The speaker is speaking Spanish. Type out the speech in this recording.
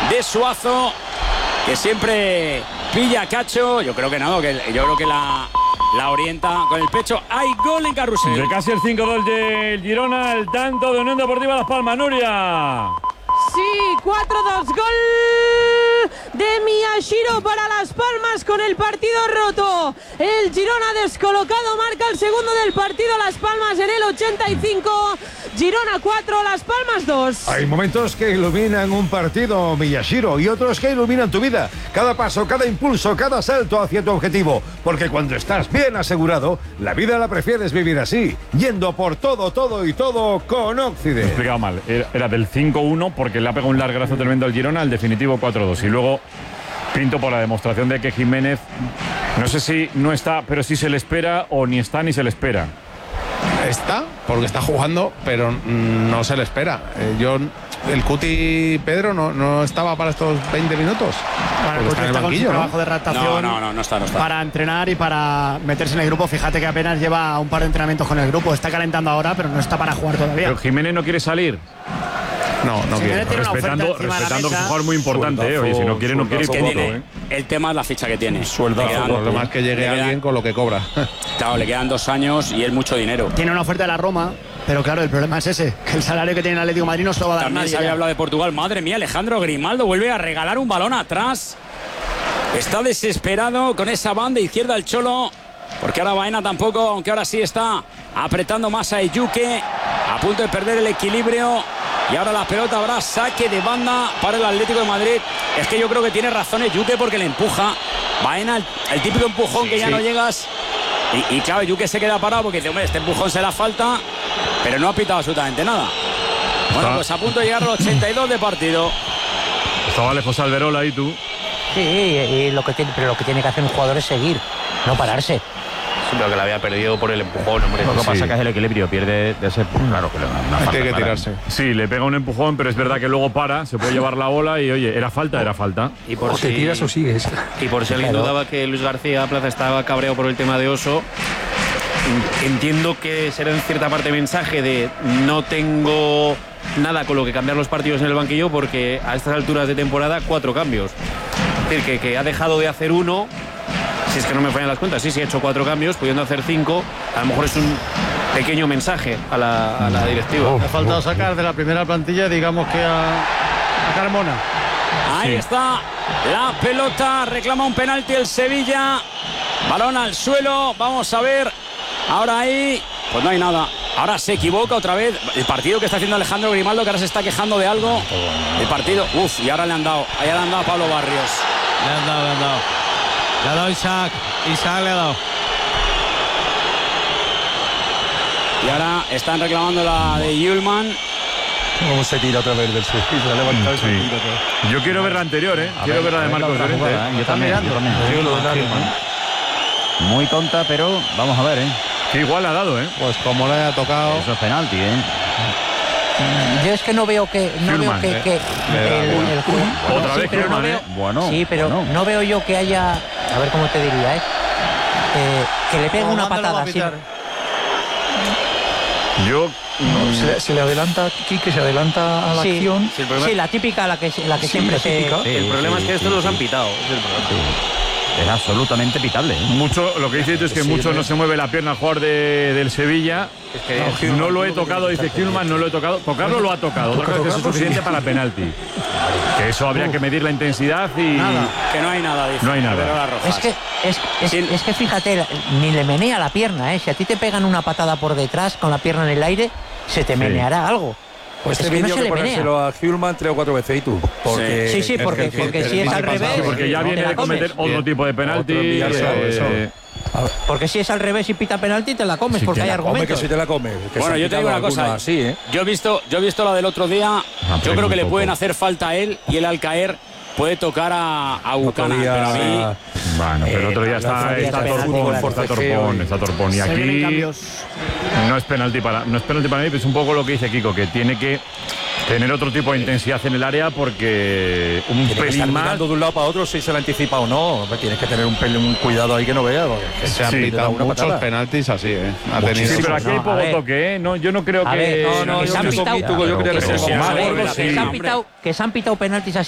de Suazo, que siempre pilla cacho. Yo creo que no, yo creo que la orienta con el pecho. Hay gol en Carrusel. De casi el 5-2 del Girona, el tanto de Unión Deportiva Las Palmas. Nuria. Sí, 4-2, gol de Miyashiro para Las Palmas con el partido roto. El Girona descolocado marca el segundo del partido. Las Palmas en el 85. Girona 4, Las Palmas 2. Hay momentos que iluminan un partido, Miyashiro, y otros que iluminan tu vida. Cada paso, cada impulso, cada salto hacia tu objetivo. Porque cuando estás bien asegurado, la vida la prefieres vivir así, yendo por todo, todo y todo con Occident. Me he explicado mal. Era del 5-1 porque le ha pegado un largazo tremendo al Girona, el definitivo 4-2. Y luego Pinto por la demostración de que Jiménez, no sé si no está, pero sí se le espera o ni está ni se le espera. Está, porque está jugando, pero no se le espera. El Cuti Pedro no estaba para estos 20 minutos. Bueno, el Cuti está con su trabajo de adaptación no está. Para entrenar y para meterse en el grupo. Fíjate que apenas lleva un par de entrenamientos con el grupo. Está calentando ahora, pero no está para jugar todavía. Pero Jiménez no quiere salir. No quiere. Respetando que es un jugador muy importante, oye, si no quiere, no quiere. El tema es la ficha que tiene. Sueldazo. Lo más que llegue alguien con lo que cobra. Claro, le quedan 2 años y es mucho dinero. Tiene una oferta de la Roma, pero claro, el problema es ese, que el salario que tiene el Atlético de Madrid no se lo va a dar También nadie. se había hablado de Portugal. Madre mía, Alejandro Grimaldo vuelve a regalar un balón atrás. Está desesperado con esa banda izquierda el Cholo, porque ahora Baena tampoco, aunque ahora sí está apretando más a Eyuke, a punto de perder el equilibrio. Y ahora la pelota habrá saque de banda para el Atlético de Madrid. Es que yo creo que tiene razón Eyuke porque le empuja. Baena, el típico empujón que ya no llegas. Y claro, Eyuke se queda parado porque dice, hombre, este empujón se la falta, pero no ha pitado absolutamente nada. Bueno, pues a punto de llegar a los 82 de partido. Estaba lejos Alberola ahí tú. Sí, y lo que tiene que hacer un jugador es seguir, no pararse. Sí, pero que la había perdido por el empujón, hombre. Lo que pasa es que es el equilibrio, pierde de ese. Claro, que no tiene que tirarse. Sí, le pega un empujón, pero es verdad que luego para, se puede llevar la bola y oye, era falta. Y por te tiras o sigues. Y por si alguien dudaba que Luis García Plaza estaba cabreado por el tema de Oso, entiendo que será en cierta parte mensaje de no tengo nada con lo que cambiar los partidos en el banquillo, porque a estas alturas de temporada 4 cambios. Es decir, que ha dejado de hacer 1. Si es que no me fallan las cuentas, sí, ha hecho 4 cambios, pudiendo hacer 5. A lo mejor es un pequeño mensaje a la directiva. Le ha faltado sacar de la primera plantilla, digamos que a Carmona. Ahí está la pelota, reclama un penalti el Sevilla. Balón al suelo, vamos a ver. Ahora ahí, pues no hay nada. Ahora se equivoca otra vez. El partido que está haciendo Alejandro Grimaldo, que ahora se está quejando de algo. El partido, y ahora le han dado. Ahí le han dado a Pablo Barrios. Le han dado. Le ha dado Isaac le ha dado. Y ahora están reclamando la de Yulman. ¿Cómo se tira otra vez del sur? Se ha levantado y se tira otra vez. Yo quiero ver la anterior, quiero ver la de Marcos Llorente. Yo también. Muy tonta, pero vamos a ver, Que igual ha dado, Pues como le haya tocado. Eso es penalti, Yo es que no veo que el Otra vez Hülman, Bueno. Sí, pero no veo yo que haya, a ver cómo te diría, que le pegue una patada así. Yo Se le adelanta, Quique, se adelanta a la acción. Sí, la típica, la que siempre se... el problema es que estos los han pitado. Es absolutamente pitable. Mucho, lo que dice es que mucho no se mueve la pierna al jugador del Sevilla. Es que no lo he tocado, dice Hülman, no lo he tocado. Tocarlo lo ha tocado. Otra vez que eso es suficiente para penalti. Que eso habría que medir la intensidad y... Nada, que no hay nada, dice. No hay nada. Es que fíjate, ni le menea la pierna, Si a ti te pegan una patada por detrás con la pierna en el aire, se te meneará algo. Pues este vídeo que ponérselo a Hülman 3 o 4 veces y tú. Porque, sí, porque si es al revés... Sí, porque ya viene de cometer otro tipo de penalti. Porque si es al revés y pita penalti, te la comes, porque hay argumentos. Que si te la comes. Bueno, yo te digo una cosa. Yo he visto la del otro día. Yo creo que le pueden hacer falta a él, y él al caer puede tocar a Buchanan, pero a mí... Bueno, pero el otro día está torpón. Y aquí no es penalti para mí, pero es un poco lo que dice Kiko, que tiene que tener otro tipo de intensidad en el área, porque un pelín más de un lado para otro, si se la anticipa o no. Tienes que tener un cuidado ahí que no veas. Se han pitado muchos penaltis así, Sí, pero aquí hay poco toque, No, yo no creo que... Que se han pitado penaltis así